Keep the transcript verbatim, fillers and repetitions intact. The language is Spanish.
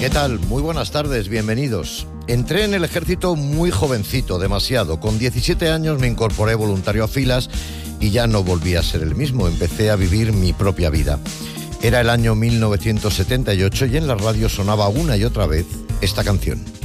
¿Qué tal? Muy buenas tardes, bienvenidos. Entré en el ejército muy jovencito, demasiado. Con diecisiete años me incorporé voluntario a filas y ya no volví a ser el mismo. Empecé a vivir mi propia vida. Era el año mil novecientos setenta y ocho y en la radio sonaba una y otra vez esta canción.